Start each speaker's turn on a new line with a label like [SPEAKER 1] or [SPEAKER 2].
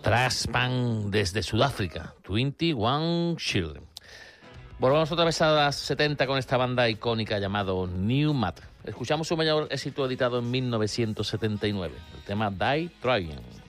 [SPEAKER 1] Thrash Punk desde Sudáfrica, 21 Children. Volvamos otra vez a las 70 con esta banda icónica llamado New Matter. Escuchamos su mayor éxito editado en 1979, el tema Die Trying.